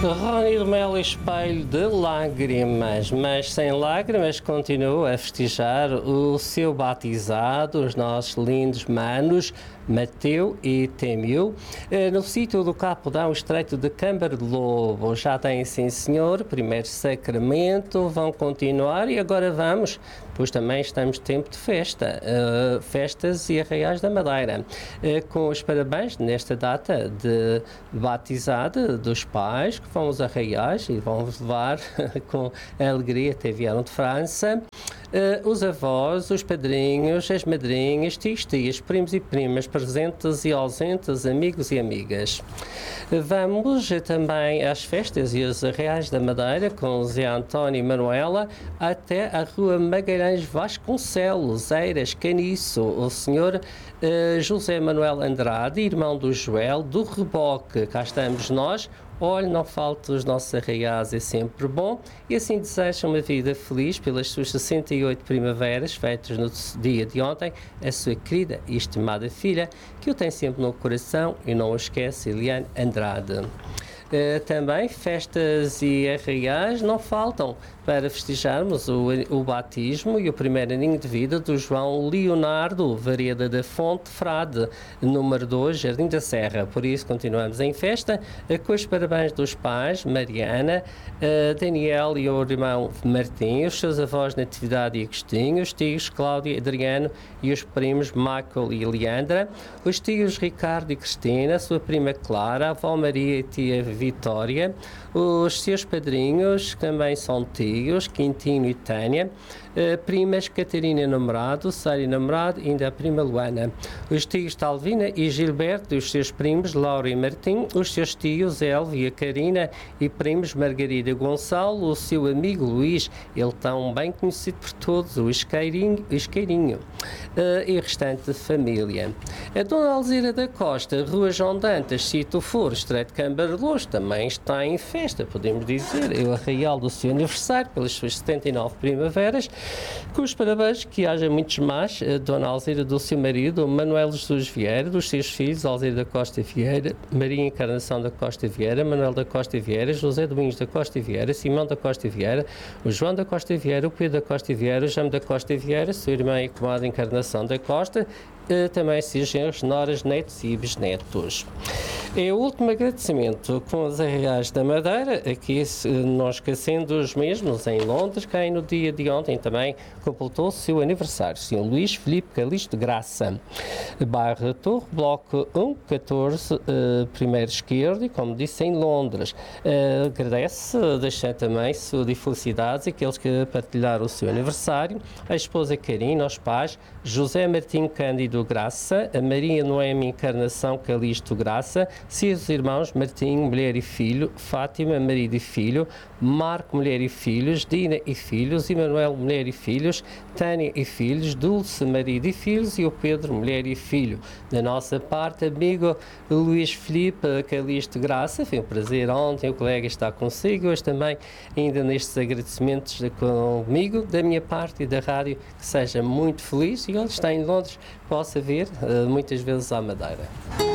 Rony de Melo espelho de lágrimas, mas sem lágrimas continua a festejar o seu batizado, os nossos lindos manos, Mateu e Témio, no sítio do Capodão, estreito de Câmara de Lobo. Já tem, sim senhor, primeiro sacramento, vão continuar e agora vamos, pois também estamos de tempo de festa, festas e arraiais da Madeira, com os parabéns nesta data de batizada dos pais, que vão aos arraiais e vão levar com alegria, até vieram de França, os avós, os padrinhos, as madrinhas, tios, tias, primos e primas, presentes e ausentes, amigos e amigas. Vamos também às festas e aos arraiais da Madeira com Zé António e Manuela até a Rua Magalhães Vasconcelos, Eiras, Caniço, o senhor José Manuel Andrade, irmão do Joel, do Reboque. Cá estamos nós. Olhe, não falte os nossos arraiais, é sempre bom. E assim desejam uma vida feliz pelas suas 68 primaveras, feitas no dia de ontem, a sua querida e estimada filha, que o tem sempre no coração e não o esquece, Eliane Andrade. Também festas e arraiais não faltam para festejarmos o batismo e o primeiro aninho de vida do João Leonardo Vareda da Fonte Frade, número 2, Jardim da Serra. Por isso continuamos em festa com os parabéns dos pais, Mariana, Daniel e o irmão Martim, os seus avós Natividade e Agostinho, os tios Cláudio e Adriano e os primos Michael e Leandra, os tios Ricardo e Cristina, sua prima Clara, a avó Maria e tia Vitória, os seus padrinhos também são tios, Quintino e Tânia, primas Catarina e namorado, Sara e namorado, e ainda a prima Luana, os tios Talvina e Gilberto, os seus primos Laura e Martim, os seus tios Elvia e Karina e primos Margarida e Gonçalo, o seu amigo Luís, ele tão bem conhecido por todos, o Isqueirinho, e o restante família. A Dona Alzira da Costa, Rua João Dantas, Sítio Foro, Estreito de Câmara de Lourdes, também está em festa, podemos dizer, é o arraial do seu aniversário, pelas suas 79 primaveras, com os parabéns, que haja muitos mais, a Dona Alzira do seu marido, Manuel Jesus Vieira, dos seus filhos, Alzira da Costa Vieira, Maria Encarnação da Costa Vieira, Manuel da Costa Vieira, José Domingos da Costa Vieira, Simão da Costa Vieira, o João da Costa Vieira, o Pedro da Costa Vieira, o Jame da Costa Vieira, sua irmã e comadre Encarnação da Costa, também seus genros, noras, netos e bisnetos. É o último agradecimento com os arraiais da Madeira, aqui não esquecendo os mesmos em Londres, quem no dia de ontem também completou o seu aniversário, Sr. Luís Filipe Calixto de Graça, bairro Torre, bloco 1, 14, primeiro esquerdo, e como disse, em Londres. Agradece, deixando também saúde e felicidades àqueles que partilharam o seu aniversário, a esposa Karina, aos pais, José Martim Cândido Graça, a Maria Noemi Encarnação Calixto Graça, seus irmãos Martim, mulher e filho, Fátima, marido e filho, Marco, mulher e filhos, Dina e filhos, Emanuel, mulher e filhos, Tânia e filhos, Dulce, marido e filhos, e o Pedro, mulher e filho. Da nossa parte, amigo Luís Filipe Calixto Graça, foi um prazer ontem, o colega está consigo, hoje também, ainda nestes agradecimentos comigo, da minha parte e da rádio, que seja muito feliz, e ele está em Londres, possa vir muitas vezes à Madeira.